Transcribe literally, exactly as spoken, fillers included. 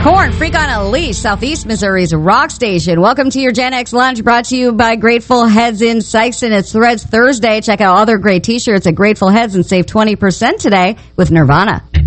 Corn, Freak on a Leash, Southeast Missouri's rock station. Welcome to your Gen X Lunch, brought to you by Grateful Heads in Sikeston. It's Threads Thursday. Check out other great t-shirts at Grateful Heads and save twenty percent today with Nirvana.